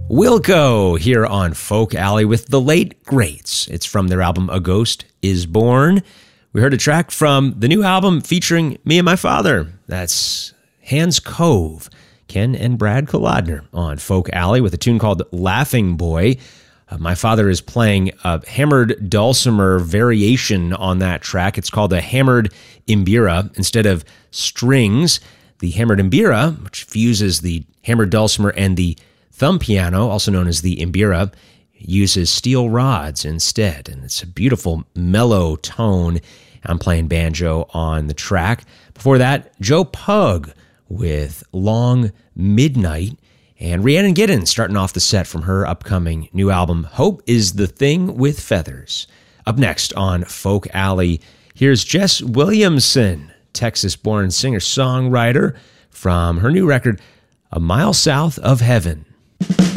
Wilco here on Folk Alley with The Late Greats. It's from their album A Ghost Is Born. We heard a track from the new album featuring me and my father. That's Hans Cove, Ken and Brad Kolodner on Folk Alley with a tune called Laughing Boy. My father is playing a hammered dulcimer variation on that track. It's called a hammered mbira instead of strings. The hammered mbira, which fuses the hammered dulcimer and the thumb piano, also known as the mbira, uses steel rods instead, and it's a beautiful mellow tone. I'm playing banjo on the track. Before that, Joe Pug with Long Midnight, and Rhiannon Giddens starting off the set from her upcoming new album, Hope is the Thing with Feathers. Up next on Folk Alley, here's Jess Williamson, Texas-born singer-songwriter, from her new record, A Mile South of Heaven.